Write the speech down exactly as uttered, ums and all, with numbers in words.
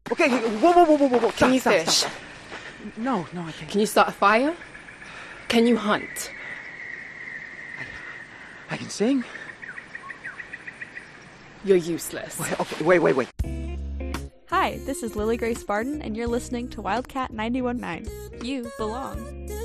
Okay, whoa, whoa, whoa, whoa, whoa, whoa. Can Stop, you stop, fish? stop. No, no, I can't. Can you start a fire? Can you hunt? I, I can sing. You're useless. Wait, okay, wait, wait, wait. Hi, this is Lily Grace Barden, and you're listening to Wildcat ninety-one point nine. You belong.